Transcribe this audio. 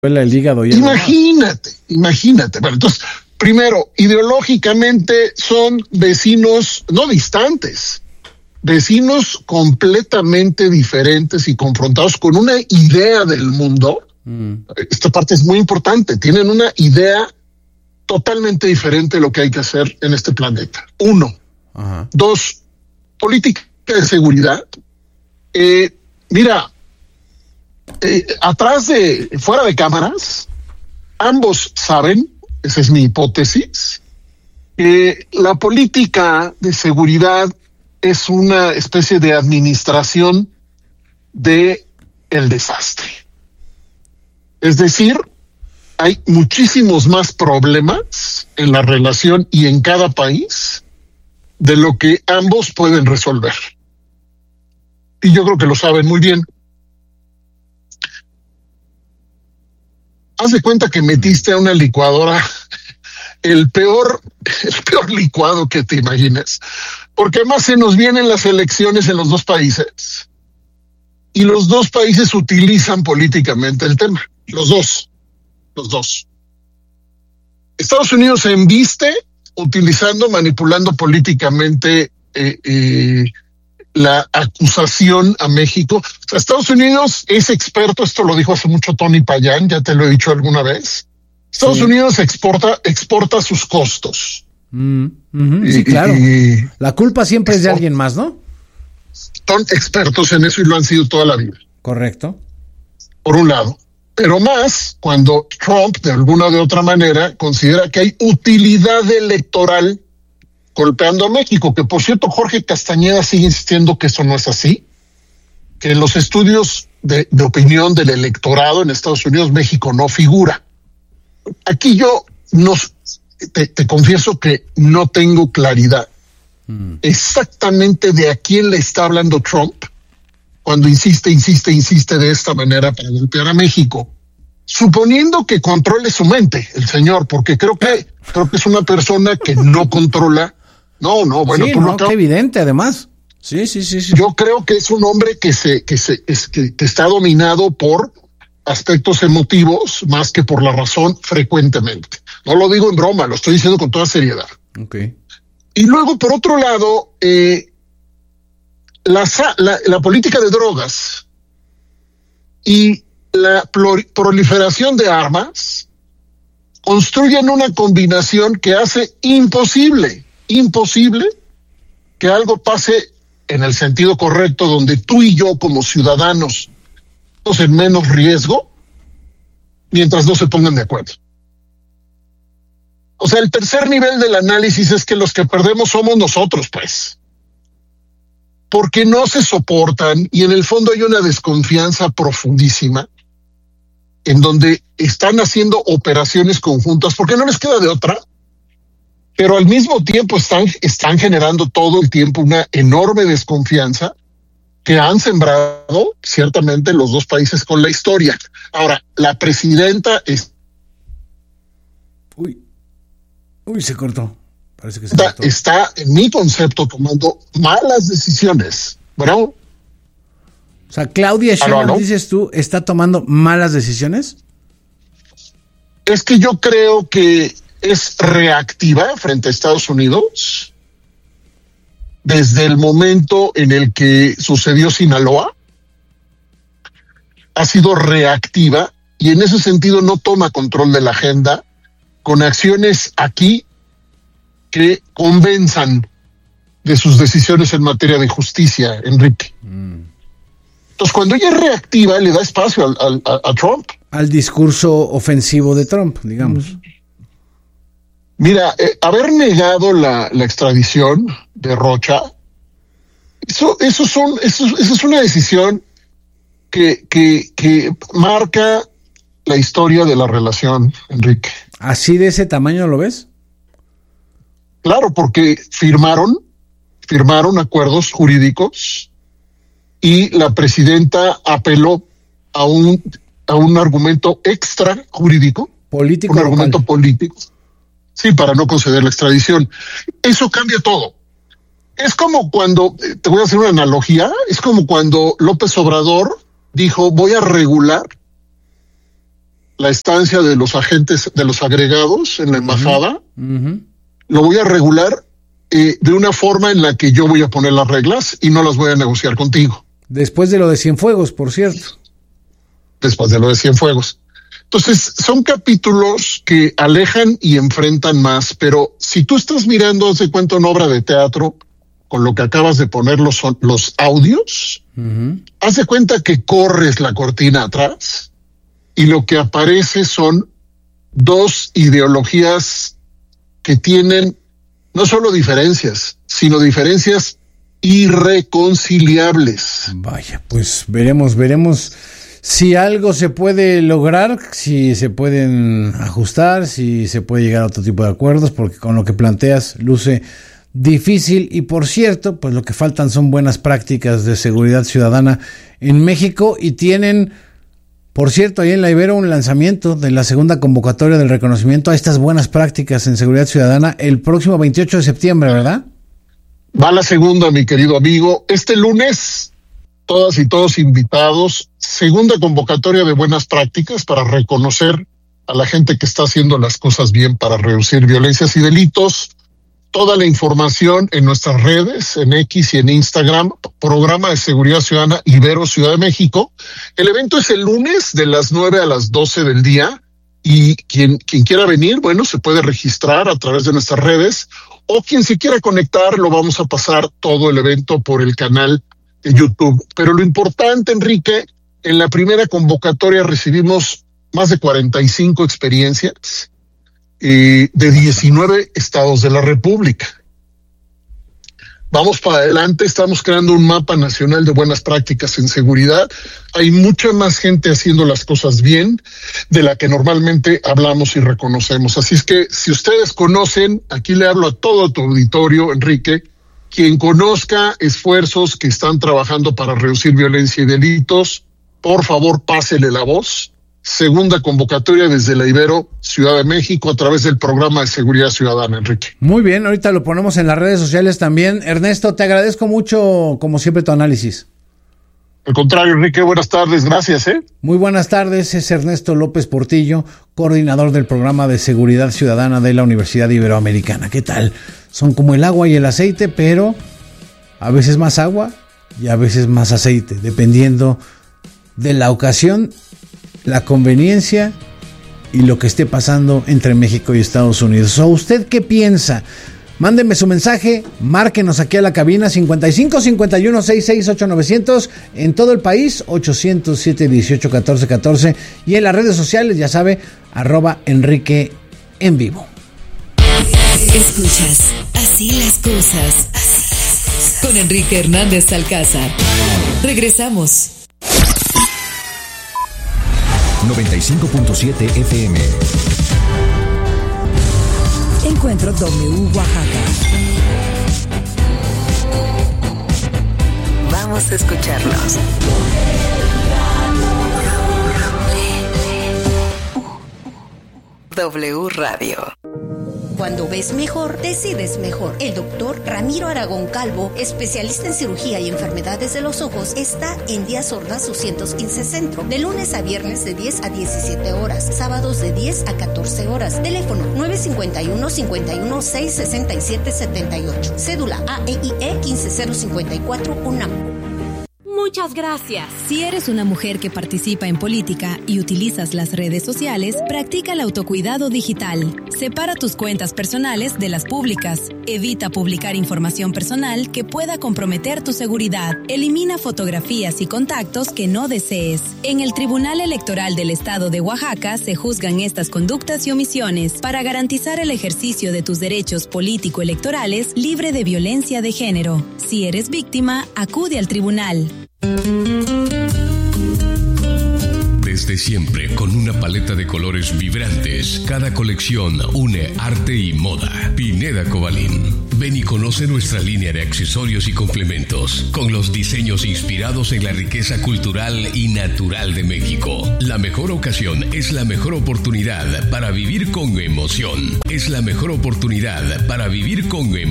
el hígado. Y imagínate. Bueno, entonces, primero, ideológicamente son vecinos no distantes, vecinos completamente diferentes y confrontados con una idea del mundo. Esta parte es muy importante. Tienen una idea totalmente diferente de lo que hay que hacer en este planeta. 1. Ajá. 2, política de seguridad. Mira, fuera de cámaras, ambos saben, esa es mi hipótesis, que la política de seguridad es una especie de administración de el desastre. Es decir, hay muchísimos más problemas en la relación y en cada país de lo que ambos pueden resolver. Y yo creo que lo saben muy bien. Haz de cuenta que metiste a una licuadora el peor licuado que te imagines, porque además se nos vienen las elecciones en los dos países y los dos países utilizan políticamente el tema, los dos. Estados Unidos se embiste manipulando políticamente la acusación a México. O sea, Estados Unidos es experto, esto lo dijo hace mucho Tony Payán, ya te lo he dicho alguna vez. Estados Unidos exporta sus costos. Sí, claro. La culpa siempre es de alguien más, ¿no? Son expertos en eso y lo han sido toda la vida. Correcto. Por un lado. Pero más cuando Trump, de alguna o de otra manera, considera que hay utilidad electoral golpeando a México, que por cierto Jorge Castañeda sigue insistiendo que eso no es así, que en los estudios de opinión del electorado en Estados Unidos México no figura. Aquí yo te confieso que no tengo claridad exactamente de a quién le está hablando Trump cuando insiste de esta manera para golpear a México, suponiendo que controle su mente el señor, porque creo que es una persona que no controla. Bueno, sí, qué evidente además. Sí. Yo creo que es un hombre que está dominado por aspectos emotivos más que por la razón frecuentemente. No lo digo en broma, lo estoy diciendo con toda seriedad. Okay. Y luego, por otro lado, la política de drogas y la proliferación de armas construyen una combinación que hace imposible que algo pase en el sentido correcto, donde tú y yo como ciudadanos estamos en menos riesgo mientras no se pongan de acuerdo. O sea, el tercer nivel del análisis es que los que perdemos somos nosotros, pues, porque no se soportan y en el fondo hay una desconfianza profundísima en donde están haciendo operaciones conjuntas porque no les queda de otra, pero al mismo tiempo están generando todo el tiempo una enorme desconfianza que han sembrado ciertamente los dos países con la historia. Ahora, la presidenta Uy, se cortó. Parece que se cortó. Está, en mi concepto, tomando malas decisiones. Bueno. O sea, Claudia Sheinbaum, dices tú, ¿está tomando malas decisiones? Es que yo creo que es reactiva frente a Estados Unidos desde el momento en el que sucedió Sinaloa. Ha sido reactiva y en ese sentido no toma control de la agenda con acciones aquí que convenzan de sus decisiones en materia de justicia, Enrique. Entonces, cuando ella es reactiva, le da espacio a Trump. Al discurso ofensivo de Trump, digamos. Mira, haber negado la extradición de Rocha, eso es una decisión que marca la historia de la relación, Enrique. ¿Así de ese tamaño lo ves? Claro, porque firmaron acuerdos jurídicos y la presidenta apeló a un argumento extra jurídico, político, un argumento político, sí, para no conceder la extradición. Eso cambia todo. Es como cuando, te voy a hacer una analogía, es como cuando López Obrador dijo, voy a regular la estancia de los agentes, de los agregados en la embajada, lo voy a regular de una forma en la que yo voy a poner las reglas y no las voy a negociar contigo. Después de lo de Cienfuegos, por cierto. Después de lo de Cienfuegos. Entonces, son capítulos que alejan y enfrentan más, pero si tú estás mirando, haz de cuenta, una obra de teatro, con lo que acabas de poner los audios, haz de cuenta que corres la cortina atrás y lo que aparece son dos ideologías que tienen no solo diferencias, sino diferencias irreconciliables. Vaya, pues veremos si algo se puede lograr, si se pueden ajustar, si se puede llegar a otro tipo de acuerdos, porque con lo que planteas luce difícil. Y por cierto, pues lo que faltan son buenas prácticas de seguridad ciudadana en México, y tienen, por cierto, ahí en la Ibero un lanzamiento de la segunda convocatoria del reconocimiento a estas buenas prácticas en seguridad ciudadana el próximo 28 de septiembre, ¿verdad? Va la segunda, mi querido amigo. Este lunes, todas y todos invitados, segunda convocatoria de buenas prácticas para reconocer a la gente que está haciendo las cosas bien para reducir violencias y delitos. Toda la información en nuestras redes, en X y en Instagram, Programa de Seguridad Ciudadana Ibero Ciudad de México. El evento es el lunes de las 9 a las 12 del día, y quien quiera venir, bueno, se puede registrar a través de nuestras redes, o quien se quiera conectar, lo vamos a pasar todo el evento por el canal de YouTube. Pero lo importante, Enrique, en la primera convocatoria recibimos más de 45 experiencias de 19 estados de la República. Vamos para adelante, estamos creando un mapa nacional de buenas prácticas en seguridad. Hay mucha más gente haciendo las cosas bien de la que normalmente hablamos y reconocemos. Así es que si ustedes conocen, aquí le hablo a todo tu auditorio, Enrique, quien conozca esfuerzos que están trabajando para reducir violencia y delitos, por favor pásele la voz. Segunda convocatoria desde la Ibero Ciudad de México a través del Programa de Seguridad Ciudadana, Enrique. Muy bien, ahorita lo ponemos en las redes sociales también. Ernesto, te agradezco mucho, como siempre, tu análisis. Al contrario, Enrique, buenas tardes, gracias. Muy buenas tardes, es Ernesto López Portillo, coordinador del Programa de Seguridad Ciudadana de la Universidad Iberoamericana. ¿Qué tal? Son como el agua y el aceite, pero a veces más agua y a veces más aceite, dependiendo de la ocasión, la conveniencia y lo que esté pasando entre México y Estados Unidos. ¿O usted qué piensa? Mándeme su mensaje, márquenos aquí a la cabina 55 51 66 8900 en todo el país, 800 718 1414, y en las redes sociales, ya sabe, @Enrique en vivo. Escuchas Así las cosas con Enrique Hernández Alcázar. Regresamos. 95.7 FM. Encuentro W Oaxaca. Vamos a escucharnos. W Radio. Cuando ves mejor, decides mejor. El doctor Ramiro Aragón Calvo, especialista en cirugía y enfermedades de los ojos, está en Díaz Ordaz 215 Centro, de lunes a viernes de 10 a 17 horas, sábados de 10 a 14 horas. Teléfono 951-51-667-78. Cédula AEIE 15054 UNAM. Muchas gracias. Si eres una mujer que participa en política y utilizas las redes sociales, practica el autocuidado digital. Separa tus cuentas personales de las públicas. Evita publicar información personal que pueda comprometer tu seguridad. Elimina fotografías y contactos que no desees. En el Tribunal Electoral del Estado de Oaxaca se juzgan estas conductas y omisiones para garantizar el ejercicio de tus derechos político-electorales libre de violencia de género. Si eres víctima, acude al tribunal. Desde siempre, con una paleta de colores vibrantes, cada colección une arte y moda. Pineda Cobalín. Ven y conoce nuestra línea de accesorios y complementos, con los diseños inspirados en la riqueza cultural y natural de México. La mejor ocasión es la mejor oportunidad para vivir con emoción. Es la mejor oportunidad para vivir con emoción.